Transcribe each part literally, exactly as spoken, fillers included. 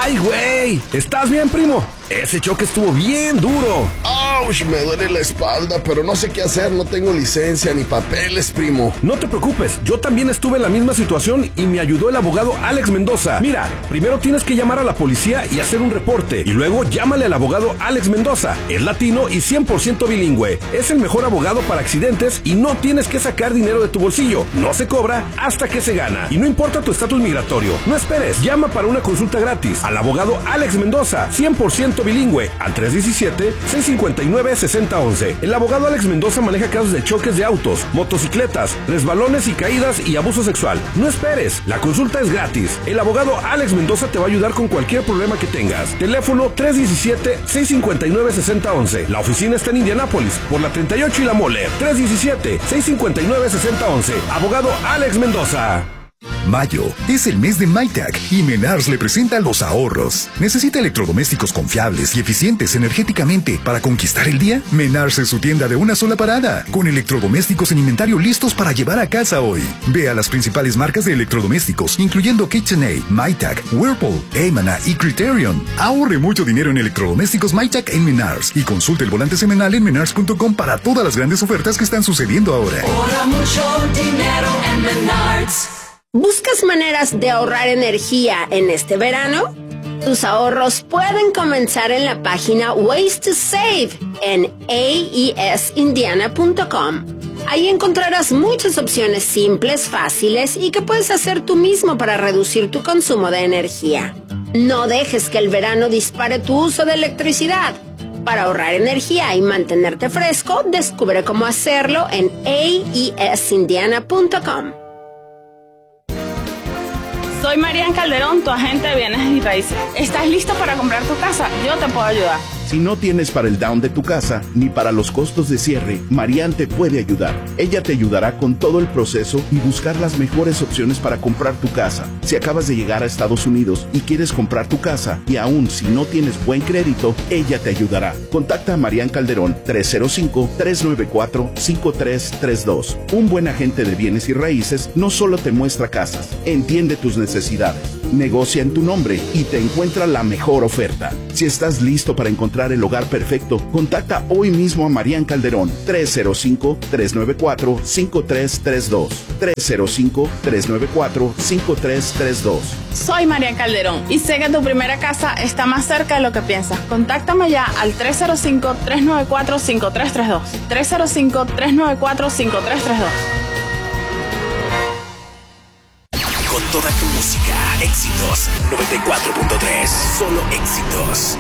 ¡Ay, güey! ¿Estás bien, primo? Ese choque estuvo bien duro. ¡Auch! Me duele la espalda, pero no sé qué hacer. No tengo licencia ni papeles, primo. No te preocupes, yo también estuve en la misma situación y me ayudó el abogado Alex Mendoza. Mira, primero tienes que llamar a la policía y hacer un reporte, y luego llámale al abogado Alex Mendoza. Es latino y cien por ciento bilingüe. Es el mejor abogado para accidentes y no tienes que sacar dinero de tu bolsillo. No se cobra hasta que se gana. Y no importa tu estatus migratorio. No esperes, llama para una consulta gratis al abogado Alex Mendoza, cien por ciento bilingüe, al tres uno siete, seis cinco nueve, seis cero uno uno. El abogado Alex Mendoza maneja casos de choques de autos, motocicletas, resbalones y caídas y abuso sexual. No esperes, la consulta es gratis. El abogado Alex Mendoza te va a ayudar con cualquier problema que tengas. Teléfono tres uno siete, seis cinco nueve, seis cero uno uno. La oficina está en Indianápolis, por la treinta y ocho y la Moller. tres uno siete, seis cinco nueve, seis cero uno uno. Abogado Alex Mendoza. Mayo es el mes de MyTag y Menards le presenta los ahorros. ¿Necesita electrodomésticos confiables y eficientes energéticamente para conquistar el día? Menards es su tienda de una sola parada, con electrodomésticos en inventario listos para llevar a casa hoy. Ve a las principales marcas de electrodomésticos, incluyendo KitchenAid, MyTag, Whirlpool, Emana y Criterion. Ahorre mucho dinero en electrodomésticos MyTag en Menards y consulte el volante semanal en menards punto com para todas las grandes ofertas que están sucediendo ahora. Ahorra mucho dinero en Menards. ¿Buscas maneras de ahorrar energía en este verano? Tus ahorros pueden comenzar en la página Ways to Save en A E S indiana punto com. Ahí encontrarás muchas opciones simples, fáciles y que puedes hacer tú mismo para reducir tu consumo de energía. No dejes que el verano dispare tu uso de electricidad. Para ahorrar energía y mantenerte fresco, descubre cómo hacerlo en A E S indiana punto com. Soy Marian Calderón, tu agente de bienes y raíces. ¿Estás listo para comprar tu casa? Yo te puedo ayudar. Si no tienes para el down de tu casa, ni para los costos de cierre, Marian te puede ayudar. Ella te ayudará con todo el proceso y buscar las mejores opciones para comprar tu casa. Si acabas de llegar a Estados Unidos y quieres comprar tu casa, y aún si no tienes buen crédito, ella te ayudará. Contacta a Marian Calderón, tres cero cinco, tres nueve cuatro, cinco tres tres dos. Un buen agente de bienes y raíces no solo te muestra casas, entiende tus necesidades, negocia en tu nombre y te encuentra la mejor oferta. Si estás listo para encontrar el hogar perfecto, contacta hoy mismo a Marian Calderón, tres cero cinco, tres nueve cuatro, cinco tres tres dos, tres cero cinco, tres nueve cuatro, cinco tres tres dos. Soy Marian Calderón y sé que tu primera casa está más cerca de lo que piensas. Contáctame ya al tres cero cinco, tres nueve cuatro, cinco tres tres dos, tres cero cinco, tres nueve cuatro, cinco tres tres dos. Con toda tu música, éxitos noventa y cuatro punto tres, solo éxitos.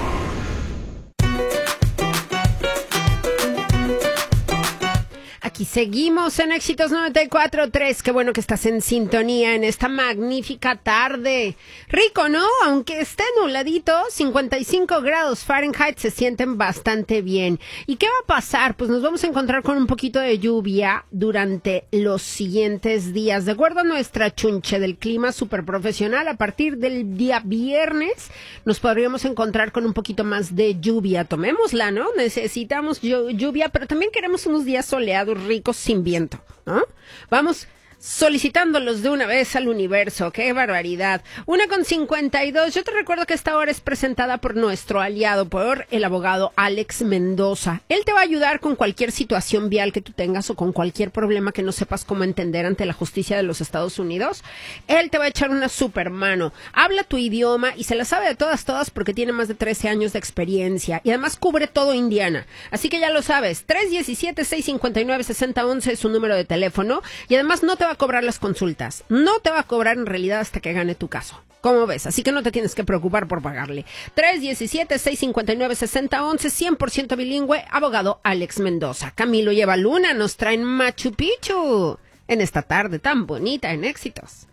Aquí seguimos en Éxitos noventa y cuatro punto tres. Qué bueno que estás en sintonía en esta magnífica tarde. Rico, ¿no? Aunque esté nubladito, cincuenta y cinco grados Fahrenheit se sienten bastante bien. ¿Y qué va a pasar? Pues nos vamos a encontrar con un poquito de lluvia durante los siguientes días. De acuerdo a nuestra chunche del clima super profesional, a partir del día viernes nos podríamos encontrar con un poquito más de lluvia. Tomémosla, ¿no? Necesitamos lluvia, pero también queremos unos días soleados ricos sin viento, ¿no? Vamos solicitándolos de una vez al universo. ¡Qué barbaridad! Una con cincuenta y dos. Yo te recuerdo que esta hora es presentada por nuestro aliado, por el abogado Alex Mendoza. Él te va a ayudar con cualquier situación vial que tú tengas o con cualquier problema que no sepas cómo entender ante la justicia de los Estados Unidos. Él te va a echar una super mano. Habla tu idioma y se la sabe de todas, todas porque tiene más de trece años de experiencia y además cubre todo Indiana. Así que ya lo sabes, tres uno siete, seis cinco nueve, seis cero uno uno es su número de teléfono y además no te va a cobrar las consultas. No te va a cobrar en realidad hasta que gane tu caso. ¿Cómo ves? Así que no te tienes que preocupar por pagarle. tres uno siete, seis cinco nueve, seis cero uno uno, cien por ciento bilingüe, abogado Alex Mendoza. Camilo y Eva Luna nos traen Machu Picchu en esta tarde tan bonita en Éxitos.